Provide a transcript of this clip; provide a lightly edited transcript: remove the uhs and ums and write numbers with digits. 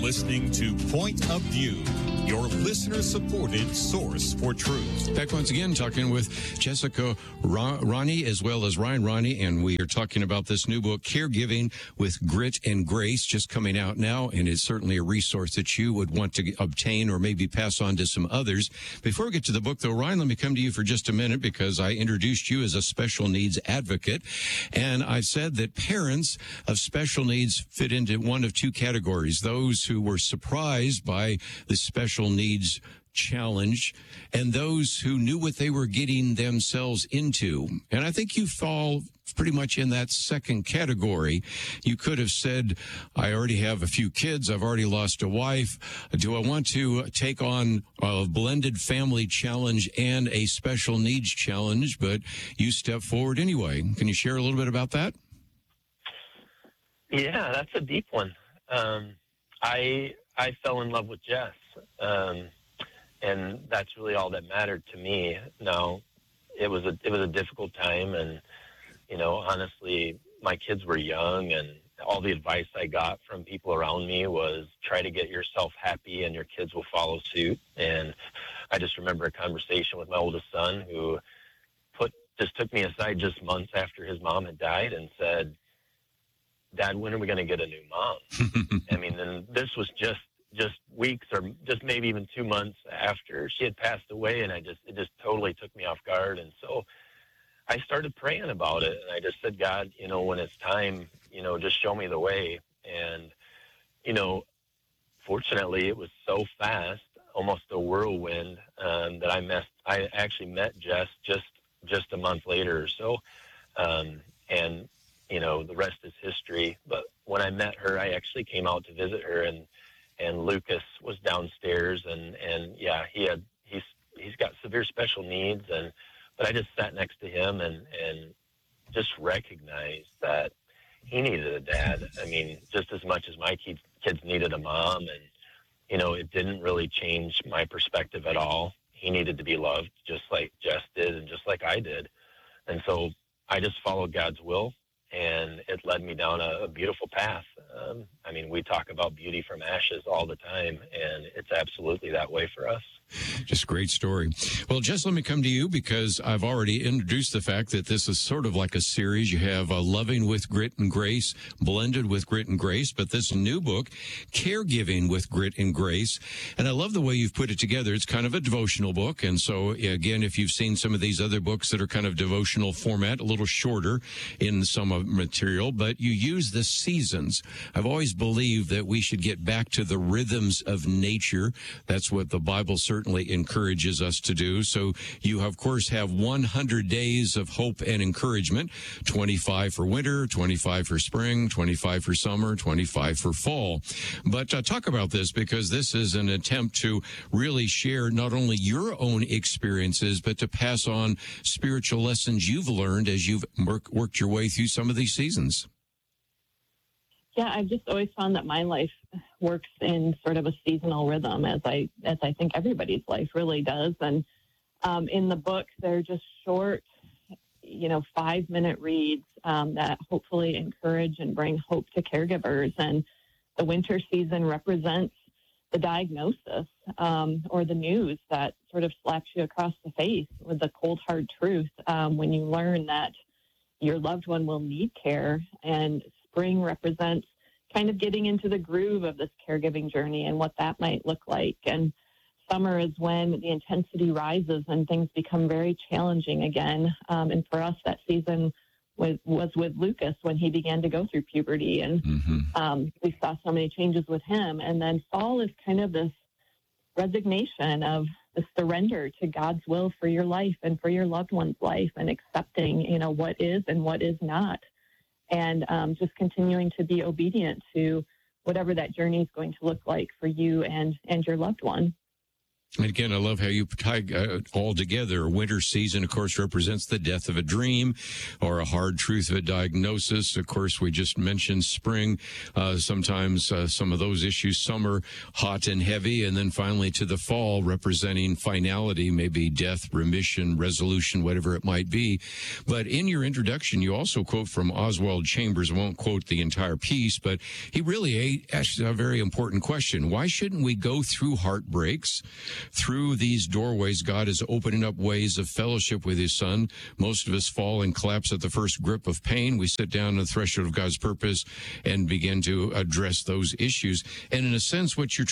listening to Point of View, your listener-supported source for truth. Back once again, talking with Jessica Ronnie as well as Ryan Ronnie, and we are talking about this new book, Caregiving with Grit and Grace, just coming out now, and it's certainly a resource that you would want to obtain or maybe pass on to some others. Before we get to the book, though, Ryan, let me come to you for just a minute because I introduced you as a special needs advocate, and I said that parents of special needs fit into one of two categories: those who were surprised by the special needs challenge and those who knew what they were getting themselves into. And I think you fall pretty much in that second category. You could have said, I already have a few kids, I've already lost a wife. Do I want to take on a blended family challenge and a special needs challenge? But you step forward anyway. Can you share a little bit about that? Yeah, that's a deep one. I fell in love with Jess, and that's really all that mattered to me. Now, it was a difficult time, and honestly, my kids were young, and all the advice I got from people around me was try to get yourself happy, and your kids will follow suit. And I just remember a conversation with my oldest son who just took me aside just months after his mom had died and said, Dad, when are we going to get a new mom? I mean, and this was just weeks or just maybe even 2 months after she had passed away, and it just totally took me off guard. And so I started praying about it, and I just said, God, when it's time, just show me the way. And, fortunately, it was so fast, almost a whirlwind, that I actually met Jess just a month later or so. And the rest is history. But when I met her, I actually came out to visit her, and Lucas was downstairs, and yeah, he's got severe special needs, but I just sat next to him and just recognized that he needed a dad. I mean, just as much as my kids needed a mom, and it didn't really change my perspective at all. He needed to be loved just like Jess did and just like I did. And so I just followed God's will, and it led me down a beautiful path. We talk about beauty from ashes all the time, and it's absolutely that way for us. Just a great story. Well, Jess, let me come to you because I've already introduced the fact that this is sort of like a series. You have Loving with Grit and Grace, blended with Grit and Grace, but this new book, Caregiving with Grit and Grace. And I love the way you've put it together. It's kind of a devotional book. And so, again, if you've seen some of these other books that are kind of devotional format, a little shorter in some of material, but you use the seasons. I've always believed that we should get back to the rhythms of nature. That's what the Bible certainly encourages us to do. So you, of course, have 100 days of hope and encouragement, 25 for winter, 25 for spring, 25 for summer, 25 for fall. But talk about this, because this is an attempt to really share not only your own experiences, but to pass on spiritual lessons you've learned as you've worked your way through some of these seasons. Yeah, I've just always found that my life works in sort of a seasonal rhythm, as I think everybody's life really does. And in the book, they're just short, 5-minute reads that hopefully encourage and bring hope to caregivers. And the winter season represents the diagnosis or the news that sort of slaps you across the face with the cold, hard truth when you learn that your loved one will need care. And spring represents kind of getting into the groove of this caregiving journey and what that might look like. And summer is when the intensity rises and things become very challenging again. And for us, that season was with Lucas when he began to go through puberty. And we saw so many changes with him. And then fall is kind of this resignation of the surrender to God's will for your life and for your loved one's life, and accepting, what is and what is not. And just continuing to be obedient to whatever that journey is going to look like for you and your loved one. And again, I love how you tie all together. Winter season, of course, represents the death of a dream or a hard truth of a diagnosis. Of course, we just mentioned spring. Sometimes some of those issues, summer, hot and heavy. And then finally to the fall, representing finality, maybe death, remission, resolution, whatever it might be. But in your introduction, you also quote from Oswald Chambers. I won't quote the entire piece, but he really asked a very important question. Why shouldn't we go through heartbreaks? Through these doorways, God is opening up ways of fellowship with his son. Most of us fall and collapse at the first grip of pain. We sit down on the threshold of God's purpose and begin to address those issues. And in a sense, what you're